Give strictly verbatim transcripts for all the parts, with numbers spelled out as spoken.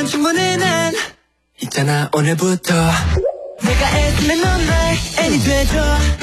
충분해 난 있잖아 오늘부터 내가 애쓰면 넌 나의 애니 돼줘.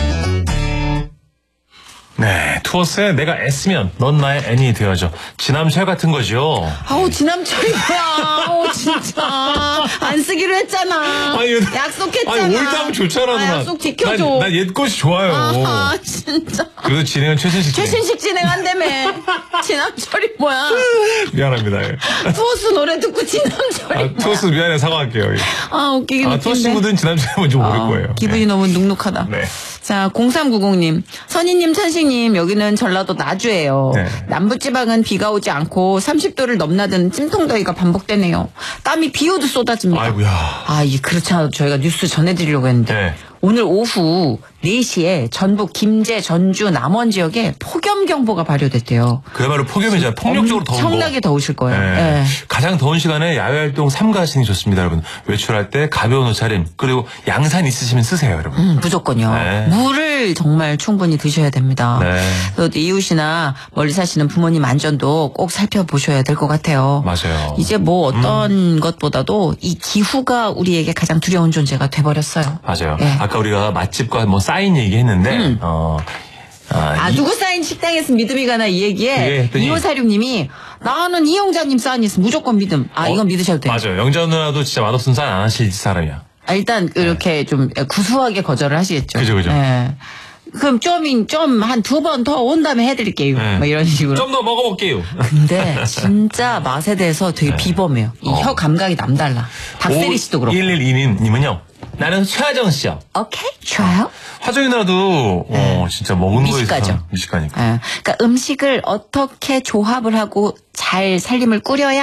네, 투어스의 내가 애쓰면 넌 나의 애니 되어줘. 지남철 같은 거죠. 아우 지남철이 뭐야. 아우 진짜 안 쓰기로 했잖아. 아니, 약속했잖아. 아니 올드하면 좋잖아 아, 누나. 약속 지켜줘. 난, 난 옛것이 좋아요. 아 진짜. 그래도 진행은 최신식. 최신식 진행한다며. 지남철이 뭐야. 미안합니다. 예. 투어스 노래 듣고 지남철이 아, 투어스 미안해 사과할게요. 예. 아 웃기긴 아, 웃긴데. 투어스 친구들은 지남철 뭔지 모를 아, 거예요. 기분이 네. 너무 눅눅하다. 네. 자, 공삼구공님. 선희님, 천식님, 여기는 전라도 나주예요. 네. 남부지방은 비가 오지 않고 삼십 도를 넘나드는 찜통더위가 반복되네요. 땀이 비오듯 쏟아집니다. 아이고야. 아, 이게 그렇지 않아도 저희가 뉴스 전해드리려고 했는데. 네. 오늘 오후 네 시에 전북 김제, 전주, 남원 지역에 폭염경보가 발효됐대요. 그야말로 폭염이잖아요. 폭력적으로 더운 거. 엄청나게 더우실 거예요. 네. 네. 가장 더운 시간에 야외활동 삼가하시는 게 좋습니다, 여러분. 외출할 때 가벼운 옷차림 그리고 양산 있으시면 쓰세요, 여러분. 음, 무조건요. 네. 물을 정말 충분히 드셔야 됩니다. 네. 또 이웃이나 멀리 사시는 부모님 안전도 꼭 살펴보셔야 될 것 같아요. 맞아요. 이제 뭐 어떤 음. 것보다도 이 기후가 우리에게 가장 두려운 존재가 돼버렸어요. 맞아요. 네. 아까 우리가 맛집과 뭐 사인 얘기했는데 음. 어. 아, 아, 이, 누구 사인 식당에서 믿음이 가나 이 얘기에 예, 했더니 이오사육님이 나는 이영자님 사인 있으면 무조건 믿음. 아, 어, 이건 믿으셔도 돼요. 맞아요. 영자 누나도 진짜 맛없으면 사인 안 하실 사람이야. 아, 일단 이렇게 좀 구수하게 거절을 하시겠죠. 그죠, 그죠. 예. 그럼 좀, 좀 한 두 번 더 온 다음에 해드릴게요. 네. 뭐 이런 식으로. 좀 더 먹어볼게요. 근데 진짜 맛에 대해서 되게 네. 비범해요. 이 혀 어. 감각이 남달라. 박세리 씨도 그렇고. 일일이님은요. 나는 최하정 씨요. 오케이, 좋아요. 화정이 누나도 어, 진짜 먹은 거에서 미식가죠. 미식가니까. 예. 그러니까 음식을 어떻게 조합을 하고 잘 살림을 꾸려야